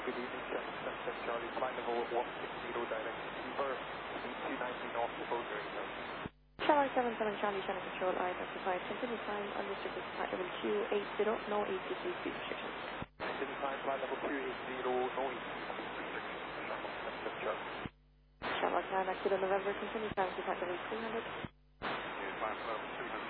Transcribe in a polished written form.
Good evening, 777 Charlie, flight level 160 direct Cooper, speed 290 north to Boulder. Charlie 77 Charlie, Channel Control, I-35, continue climb, unrestricted flight level 280, no ATC speed restrictions. Continue climb, flight level 280, no ATC speed restrictions, Charlie 77 Charlie. Charlie 9 Kilo November, continue climb to flight level 300. Climb level 300.